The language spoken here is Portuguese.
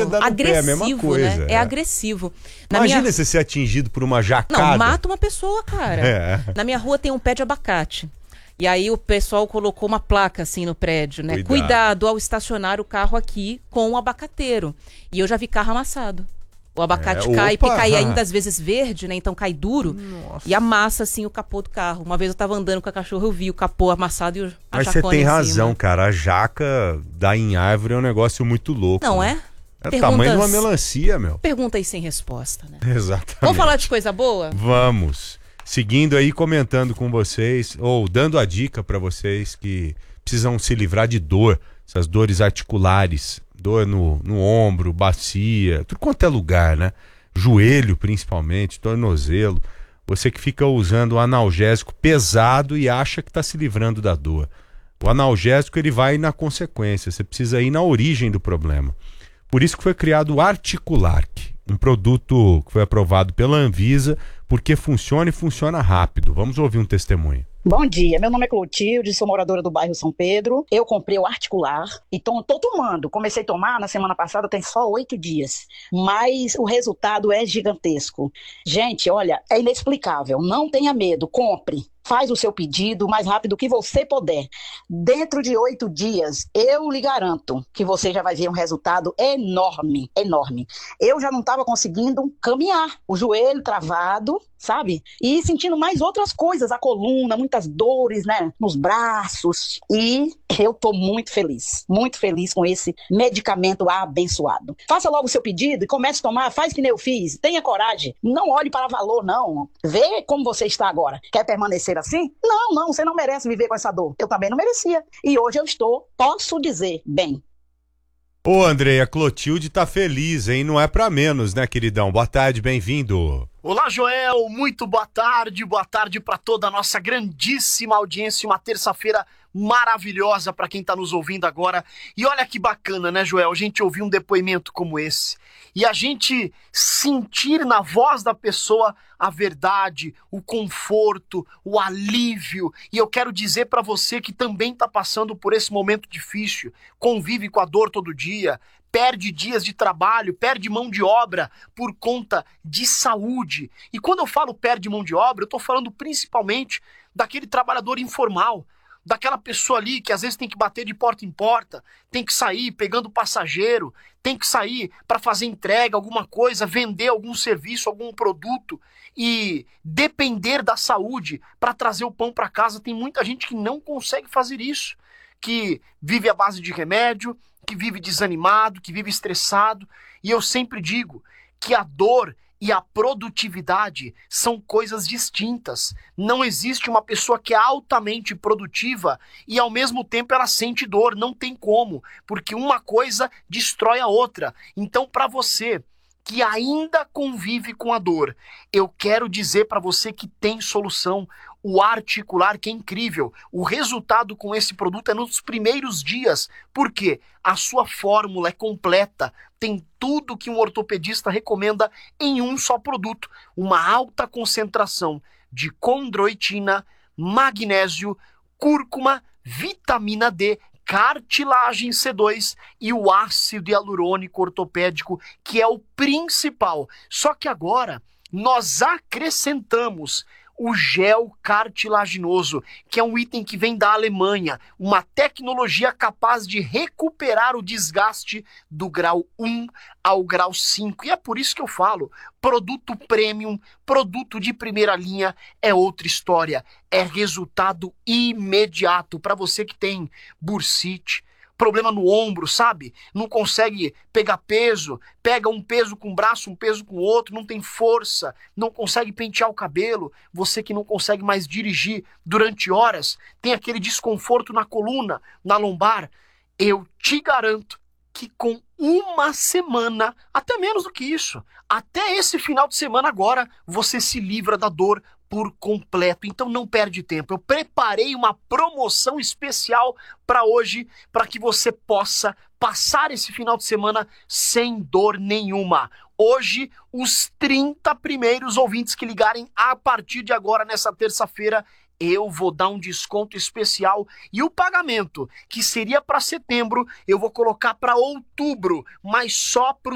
dedada no pé, é a mesma coisa. Né? É agressivo. Imagina você ser atingido por uma jacada. Não, mata uma pessoa, cara. Na minha rua tem um pé de abacate. E aí o pessoal colocou uma placa assim no prédio, né? Cuidado ao estacionar o carro aqui com o abacateiro. E eu já vi carro amassado. O abacate cai, porque cai ainda às vezes verde, né? Então cai duro. Nossa. E amassa assim o capô do carro. Uma vez eu tava andando com a cachorra, eu vi o capô amassado e a Mas você tem razão, cara. A jaca dar em árvore é um negócio muito louco. Não né? é? É o tamanho de uma melancia, meu. Pergunta aí sem resposta, né? Exatamente. Vamos falar de coisa boa? Vamos. Seguindo aí, comentando com vocês, ou dando a dica para vocês que precisam se livrar de dor, essas dores articulares, dor no ombro, bacia, tudo quanto é lugar, né? Joelho, principalmente, tornozelo. Você que fica usando o analgésico pesado e acha que está se livrando da dor. O analgésico, ele vai na consequência, você precisa ir na origem do problema. Por isso que foi criado o Articularc, um produto que foi aprovado pela Anvisa, porque funciona e funciona rápido. Vamos ouvir um testemunho. Bom dia, meu nome é Clotilde, sou moradora do bairro São Pedro. Eu comprei o Articular e tô tomando. Comecei a tomar na semana passada, tem só 8 dias. Mas o resultado é gigantesco. Gente, olha, é inexplicável. Não tenha medo, compre. Faz o seu pedido o mais rápido que você puder. Dentro de 8 dias, eu lhe garanto que você já vai ver um resultado enorme, enorme. Eu já não estava conseguindo caminhar, o joelho travado, sabe? E sentindo mais outras coisas, a coluna, muitas dores, né? Nos braços. E eu tô muito feliz com esse medicamento abençoado. Faça logo o seu pedido e comece a tomar, faz que nem eu fiz. Tenha coragem, não olhe para valor, não. Vê como você está agora. Quer permanecer assim? Não, você não merece viver com essa dor. Eu também não merecia. E hoje eu estou, posso dizer, bem. Ô, Andrei, a Clotilde tá feliz, hein? Não é pra menos, né, queridão? Boa tarde, bem-vindo. Olá, Joel, muito boa tarde para toda a nossa grandíssima audiência, uma terça-feira maravilhosa para quem tá nos ouvindo agora. E olha que bacana, né, Joel, a gente ouvir um depoimento como esse e a gente sentir na voz da pessoa a verdade, o conforto, o alívio. E eu quero dizer para você que também tá passando por esse momento difícil, convive com a dor todo dia, perde dias de trabalho, perde mão de obra por conta de saúde. E quando eu falo perde mão de obra, eu estou falando principalmente daquele trabalhador informal, daquela pessoa ali que às vezes tem que bater de porta em porta, tem que sair pegando passageiro, tem que sair para fazer entrega, alguma coisa, vender algum serviço, algum produto e depender da saúde para trazer o pão para casa. Tem muita gente que não consegue fazer isso, que vive à base de remédio, que vive desanimado, que vive estressado. E eu sempre digo que a dor e a produtividade são coisas distintas. Não existe uma pessoa que é altamente produtiva e ao mesmo tempo ela sente dor. Não tem como, porque uma coisa destrói a outra. Então, para você que ainda convive com a dor, eu quero dizer para você que tem solução. O Articular, que é incrível. O resultado com esse produto é nos primeiros dias. Por quê? A sua fórmula é completa. Tem tudo que um ortopedista recomenda em um só produto. Uma alta concentração de condroitina, magnésio, cúrcuma, vitamina D, cartilagem C2 e o ácido hialurônico ortopédico, que é o principal. Só que agora nós acrescentamos o gel cartilaginoso, que é um item que vem da Alemanha, uma tecnologia capaz de recuperar o desgaste do grau 1 ao grau 5. E é por isso que eu falo, produto premium, produto de primeira linha é outra história. É resultado imediato para você que tem bursite, problema no ombro, sabe? Não consegue pegar peso, pega um peso com um braço, um peso com o outro, não tem força, não consegue pentear o cabelo, você que não consegue mais dirigir durante horas, tem aquele desconforto na coluna, na lombar, eu te garanto que com uma semana, até menos do que isso, até esse final de semana agora, você se livra da dor por completo. Então não perde tempo. Eu preparei uma promoção especial para hoje, para que você possa passar esse final de semana sem dor nenhuma. Hoje, os 30 primeiros ouvintes que ligarem a partir de agora, nessa terça-feira, eu vou dar um desconto especial e o pagamento, que seria para setembro, eu vou colocar para outubro, mas só para